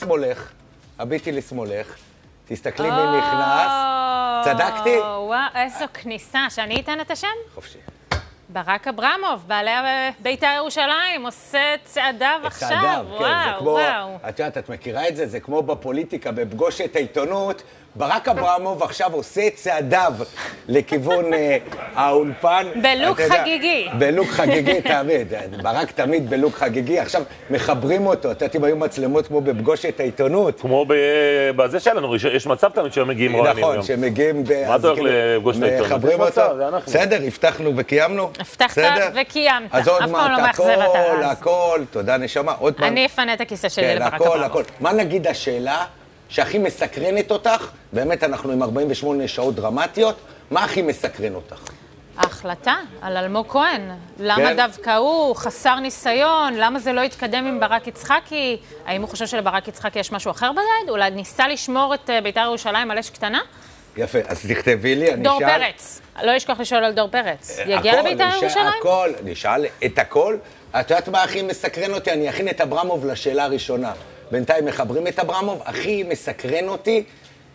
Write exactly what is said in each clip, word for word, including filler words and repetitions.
לשמאלך, הביטי לשמאלך, תסתכלי מי נכנס, צדקתי? וואו, איזו כניסה, שאני אתן את השם? חופשי. ברק אברמוב, בעלי בית"ר ירושלים, עושה צעדיו עכשיו, צעדיו, כן, זה וואו, כמו, וואו. את יודעת, את מכירה את זה? זה כמו בפוליטיקה, בפגוש את העיתונות, ברק אברמוב עכשיו עושה צעדיו לכיוון אה, האולפן. בלוק אתה יודע, חגיגי. בלוק חגיגי, תמיד. ברק תמיד בלוק חגיגי, עכשיו מחברים אותו, את יודעת אם היו מצלמות כמו בפגוש את העיתונות. כמו בזה שלנו, יש מצב תמיד שהם מגיעים רענים. נכון, שמגיעים... מה אתה הולך לפגוש את העיתונות? מחברים אותו. בסדר, הבטחנו וקיימנו. הבטחת וקיימת. אז עוד אף פעם לא מעט, מאכזב אתה הכל, אז. הכל, תודה נשמה, עוד פעם. אני אפנה את הכיסא שלי כן, לברק הכל, אברמוב. הכל. מה נגיד השאלה שהכי מסקרנת אותך? באמת אנחנו עם ארבעים ושמונה שעות דרמטיות, מה הכי מסקרן אותך? ההחלטה על אלמוג כהן. למה כן? דווקא הוא חסר ניסיון? למה זה לא התקדם עם ברק יצחקי? האם הוא חושב שלברק יצחקי יש משהו אחר ביד? אולי ניסה לשמור את אה, בית"ר ירושלים על אש קטנה? יפה, אז תכתבי לי, אני דור אשאל... פרץ. לא ישכח לשאול על דור פרץ. הכל, יגיע לבית"ר נשאל ירושלים? הכל, נשאל את הכל. את יודעת מה הכי מסקרן אותי? אני אכין את אברמוב לשאלה הראשונה. בינתיים מחברים את אברמוב. הכי מסקרן אותי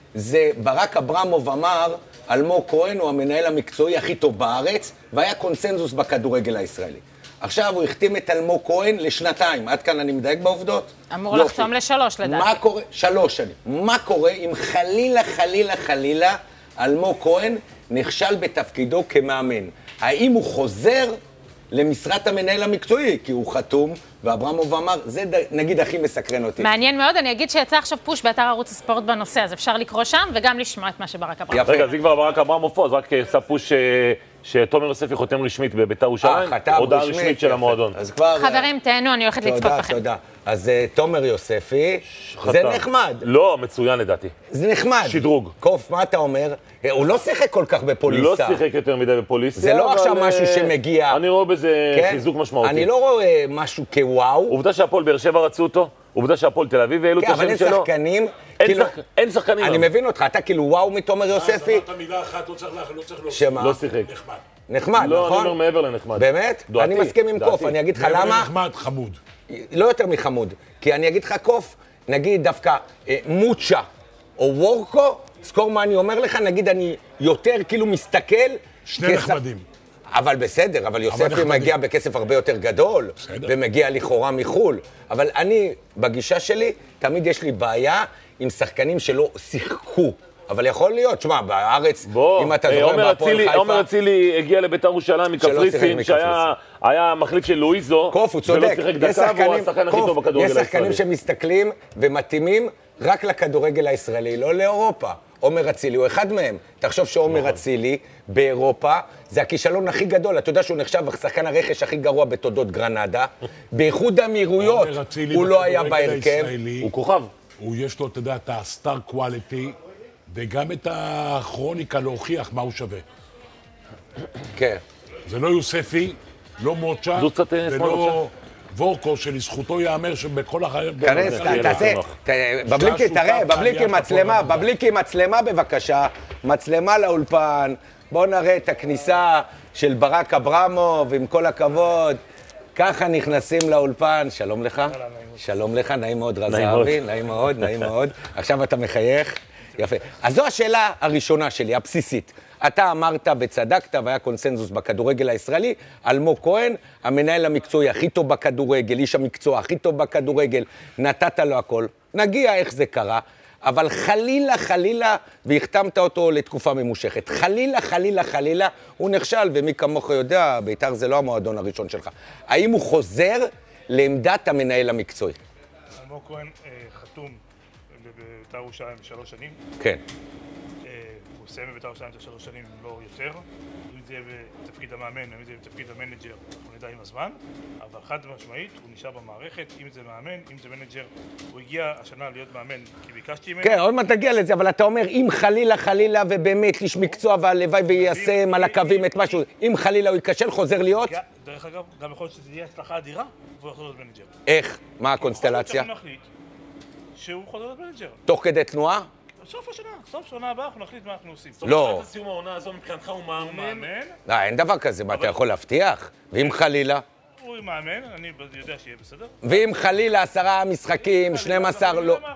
זה ברק אברמוב אמר, אלמוג כהן הוא המנהל המקצועי הכי טוב בארץ, והיה קונסנזוס בכדורגל הישראלי. עכשיו הוא החתים את אלמוג כהן לשנתיים. עד כאן אני מדייק בעובדות? אמור יופי. לחתום לשלוש, לדעתי. מה קורה? שלוש שנים. מה קורה אם חלילה, חלילה, חלילה, אלמוג כהן נכשל בתפקידו כמאמן? האם הוא חוזר למשרת המנהל המקצועי? כי הוא חתום, ואברמוב אמר, זה נגיד הכי מסקרן אותי. מעניין מאוד, אני אגיד שיצא עכשיו פוש באתר ערוץ הספורט בנושא, אז אפשר לקרוא שם וגם לשמוע את מה שברק אברמוב. יפה. רגע, אז זה כבר ברק אברמוב פה, אז רק עשה פוש שתומר יוספי חותם רשמית בבית"ר ירושלים, הודעה רשמית של המועדון. אז כבר... חברים, תהנו, אני הולכת לצפות תודה, בכם. תודה. אז אה, תומר יוספי, זה נחמד. לא, מצוין לדעתי. זה נחמד. שדרוג. קוף, מה אתה אומר? אה, הוא לא שיחק כל כך בפוליסה. לא שיחק יותר מדי בפוליסיה. זה לא אבל, עכשיו משהו אה, שמגיע. אני רואה בזה כן? חיזוק משמעותי. אני לא רואה משהו כוואו. עובדה שהפועל באר שבע רצו אותו, עובדה שהפועל תל אביב העלו את כן, אבל השם אין שלו. שחקנים. אין כאילו- שחק- אין שחקנים. אני אבל. מבין אותך, אתה כאילו וואו מתומר יוספי. אמרת מילה אחת, לא צריך לה- לא צריך להוסיף. שמה? לא שיחק. נחמד. נחמד, לא, אני נכון? אומר מעבר לנחמד. באמת? דעתי, אני מסכים עם דעתי. קוף, אני אגיד לך מעבר למה. נחמד, חמוד. לא יותר מחמוד. כי אני אגיד לך קוף, נגיד דווקא אה, מוצ'ה או וורקו, זכור מה אני אומר לך, נגיד אני יותר כאילו מסתכל. שני כס- נחמדים. אבל בסדר, אבל יוספי נחמדים. מגיע בכסף הרבה יותר גדול, בסדר. ומגיע לכאורה מחול. אבל אני, בגישה שלי, תמיד יש לי בעיה עם שחקנים שלא שיחקו. אבל יכול להיות, שמע, בארץ, בוא, אם אתה אה, זוכר עומר בהפועל אצילי- עומר חיפה, אצילי הגיע לבית"ר ירושלים שיחק מקפריסין, שהיה היה מחליף של לואיזו, קוף, הוא ולא צודק. שיחק יש דקה, והוא שחקנים- השחקן הכי קוף, טוב בכדורגל יש שחקנים הישראלי. שמסתכלים ומתאימים רק לכדורגל הישראלי, לא לאירופה. עומר אצילי הוא אחד מהם. תחשוב שעומר אצילי באירופה זה הכישלון הכי גדול. אתה יודע שהוא נחשב שחקן הרכש הכי גרוע בתולדות גרנדה. באיחוד האמירויות עומר אצילי הוא לא היה בכדורגל בהרכב. הישראלי, הוא כוכב. הוא יש לו, אתה יודע, את הסטאר קואליטי, וגם את הכרוניקה להוכיח מה הוא שווה. כן. זה לא יוספי, לא מוצ'ה, זו קצת, אה, שמאל, ולא וורקו, שלזכותו ייאמר שבכל החיים... כנס, יהיה תעשה, נוח. ת- בבליקי, שהשותף תראה, בבליקי העלייה מצלמה, של הפועל בבליקי מצלמה בבקשה, מצלמה לאולפן, בואו נראה את הכניסה של ברק אברמוב, עם כל הכבוד, ככה נכנסים לאולפן, שלום לך, שלום לך, נעים מאוד רז נעים אבי, מאוד. נעים מאוד, נעים מאוד, עכשיו אתה מחייך, יפה. אז זו השאלה הראשונה שלי, הבסיסית. אתה אמרת וצדקת, והיה קונסנזוס בכדורגל הישראלי, אלמוג כהן, המנהל המקצועי הכי טוב בכדורגל, איש המקצוע הכי טוב בכדורגל, נתת לו הכל. נגיע איך זה קרה, אבל חלילה, חלילה, והחתמת אותו לתקופה ממושכת. חלילה, חלילה, חלילה, הוא נכשל, ומי כמוך יודע, בית"ר זה לא המועדון הראשון שלך. האם הוא חוזר לעמדת המנהל המקצועי? אלמוג כהן אה, חתום בבית"ר ירושלים שלוש שנים. כן. אה, הוא מסיים בבית"ר ירושלים את שלוש שנים, אם לא יותר. אם זה יהיה בתפקיד המאמן, אם זה יהיה בתפקיד המנג'ר, אנחנו נדע עם הזמן. אבל חד משמעית, הוא נשאר במערכת, אם זה מאמן, אם זה מנג'ר. הוא הגיע השנה להיות מאמן, כי ביקשתי ממנו. כן, עוד מעט תגיע לזה, אבל אתה אומר, אם חלילה, חלילה, ובאמת איש מקצוע והלוואי ויישם על הקווים את משהו, אם חלילה הוא ייכשל, חוזר להיות? גם- דרך אגב, גם יכול להיות שזה יהיה הצלחה אדירה, והוא יחזור להיות מנג'ר. איך? מה הקונסטלציה? אנחנו נחליט שהוא חוזר להיות מנג'ר. תוך כדי תנועה? סוף השנה, סוף שנה הבאה אנחנו נחליט מה אנחנו עושים. לא. עד סיום העונה הזו מבחינתך הוא מאמן. מאמן, לא, אין דבר כזה, מה אתה יכול להבטיח? ואם חלילה? הוא מאמן, אני יודע שיהיה בסדר. ואם חלילה עשרה משחקים, שנים עשר, לא...